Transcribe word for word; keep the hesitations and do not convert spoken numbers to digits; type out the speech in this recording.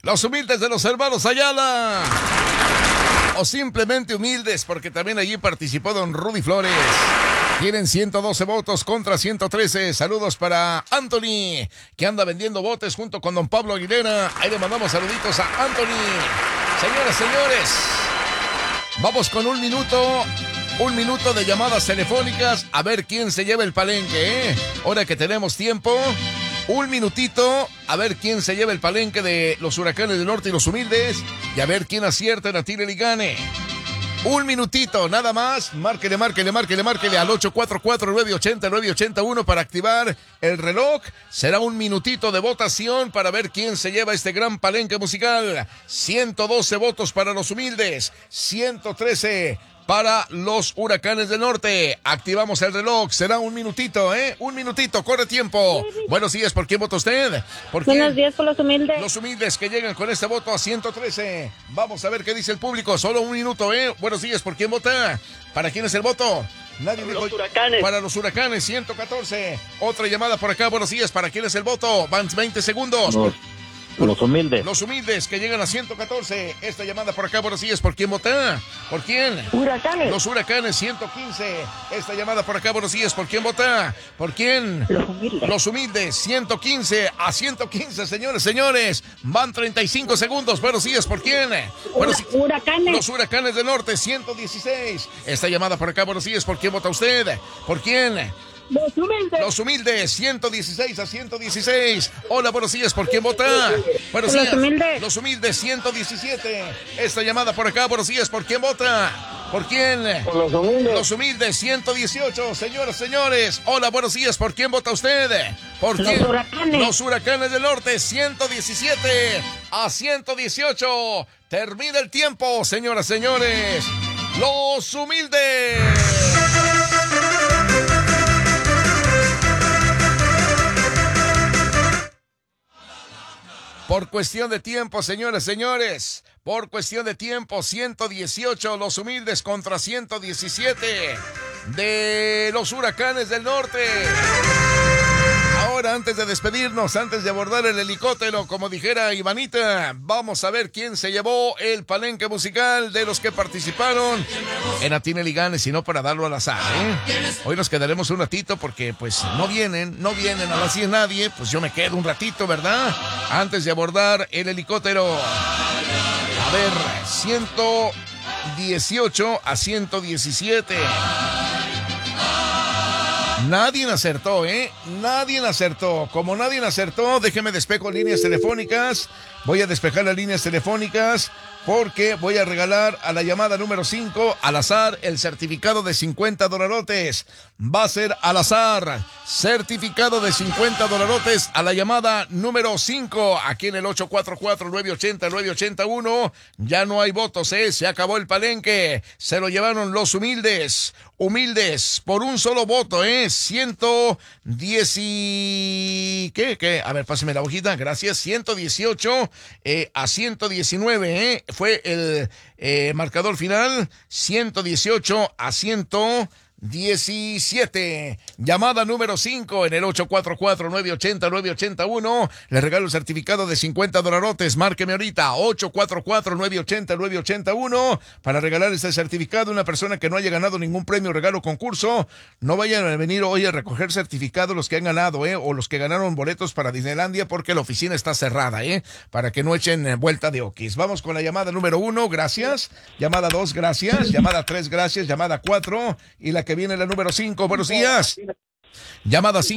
Los humildes de los hermanos Ayala. O simplemente humildes, porque también allí participó don Rudy Flores. Tienen ciento doce votos contra ciento trece. Saludos para Anthony, que anda vendiendo botes junto con don Pablo Aguilera. Ahí le mandamos saluditos a Anthony. Señoras, señores, vamos con un minuto, un minuto de llamadas telefónicas. A ver quién se lleva el palenque, ¿eh? Ahora que tenemos tiempo, un minutito, a ver quién se lleva el palenque de los Huracanes del Norte y los Humildes. Y a ver quién acierta en Atire y gane. Un minutito, nada más. Márquele, márquele, márquele, márquele al ocho cuatro cuatro, nueve ocho cero, nueve ocho uno para activar el reloj. Será un minutito de votación para ver quién se lleva este gran palenque musical. ciento doce votos para los Humildes, ciento trece para los Huracanes del Norte. Activamos el reloj, será un minutito, ¿eh? Un minutito, corre tiempo. Buenos días, ¿por quién vota usted? ¿Por quién? Buenos días por los Humildes. Los Humildes que llegan con este voto a ciento trece. Vamos a ver qué dice el público, solo un minuto, ¿eh? Buenos días, ¿por quién vota? ¿Para quién es el voto? Nadie dijo. Los Huracanes. Para los Huracanes, ciento catorce. Otra llamada por acá, buenos días, ¿para quién es el voto? Van veinte segundos. Los, los Humildes. Los Humildes que llegan a ciento catorce. Esta llamada por acá, buenos días, ¿por quién vota? ¿Por quién? Huracanes. Los Huracanes, ciento quince. Esta llamada por acá, buenos días, ¿por quién vota? ¿Por quién? Los Humildes. Los Humildes, ciento quince a ciento quince, señores, señores. Van treinta y cinco segundos. Buenos días, ¿por quién? Buenos, Huracanes. Los Huracanes del Norte, ciento dieciséis. Esta llamada por acá, buenos días, ¿por quién vota usted? ¿Por quién? Los Humildes. Los Humildes, ciento dieciséis a ciento dieciséis. Hola, buenos días, ¿por quién vota? Buenos días. Los Humildes. Los Humildes, ciento diecisiete. Esta llamada por acá, buenos días, ¿por quién vota? ¿Por quién? Los Humildes. Los Humildes, ciento dieciocho. Señoras, señores, hola, buenos días, ¿por quién vota usted? ¿Por Los quién? Huracanes. Los Huracanes del Norte, ciento diecisiete a ciento dieciocho. Termina el tiempo, señoras, señores. Los Humildes. Por cuestión de tiempo, señores, señores, por cuestión de tiempo, ciento dieciocho los Humildes contra ciento diecisiete de los Huracanes del Norte. Ahora, antes de despedirnos, antes de abordar el helicóptero, como dijera Ivanita, vamos a ver quién se llevó el palenque musical de los que participaron en Atine y Gane, sino para darlo al azar, ¿eh? Hoy nos quedaremos un ratito porque, pues, no vienen, no vienen a las diez nadie, pues yo me quedo un ratito, ¿verdad? Antes de abordar el helicóptero. A ver, ciento dieciocho a ciento diecisiete. Nadie acertó, ¿eh? Nadie acertó. Como nadie acertó, déjeme despejo líneas telefónicas. Voy a despejar las líneas telefónicas porque voy a regalar a la llamada número cinco, al azar, el certificado de cincuenta dolarotes. Va a ser al azar. Certificado de cincuenta dolarotes a la llamada número cinco. Aquí en el ocho cuatro cuatro, nueve ocho cero, nueve ocho uno. Ya no hay votos, ¿eh? Se acabó el palenque. Se lo llevaron los Humildes. Humildes por un solo voto, ¿eh? ciento diez y... ¿Qué? ¿Qué? A ver, páseme la hojita. Gracias. ciento dieciocho eh, a ciento diecinueve, ¿eh? Fue el eh, marcador final. ciento dieciocho a ciento diecisiete. Llamada número cinco en el ocho cuatro cuatro, nueve ocho cero, nueve ocho uno. Le regalo el certificado de cincuenta dolarotes. Márqueme ahorita ocho cuatro cuatro, nueve ocho cero, nueve ocho uno para regalar este certificado a una persona que no haya ganado ningún premio, regalo, concurso. No vayan a venir hoy a recoger certificados los que han ganado, eh, o los que ganaron boletos para Disneylandia, porque la oficina está cerrada, eh, para que no echen vuelta de oquis. Vamos con la llamada número uno, gracias. Llamada dos, gracias. Llamada tres, gracias. Llamada cuatro y la que viene la número cinco. Buenos días. Llamada cinco.